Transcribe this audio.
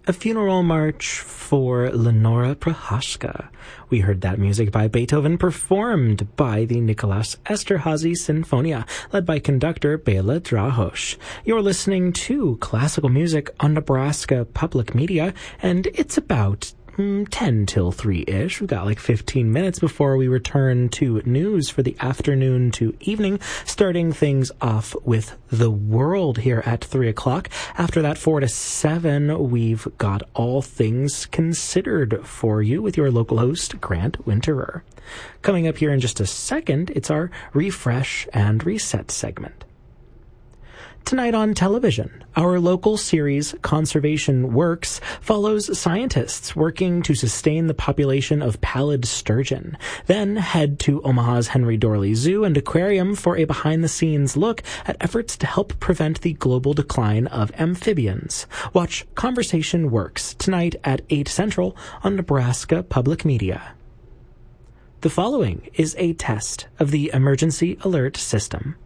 a funeral march for Lenora Prohaska. We heard that music by Beethoven performed by the Nicholas Esterhazy Sinfonia, led by conductor Bela Drahosh. You're listening to classical music on Nebraska Public Media, and it's about 10 till 3-ish. We've got like 15 minutes before we return to news for the afternoon to evening, starting things off with the world here at 3 o'clock. After that, 4 to 7, we've got all things considered for you with your local host, Grant Winterer. Coming up here in just a second, it's our Refresh and Reset segment. Tonight on television, our local series Conservation Works follows scientists working to sustain the population of pallid sturgeon. Then head to Omaha's Henry Dorley Zoo and Aquarium for a behind-the-scenes look at efforts to help prevent the global decline of amphibians. Watch Conversation Works tonight at 8 Central on Nebraska Public Media. The following is a test of the emergency alert system.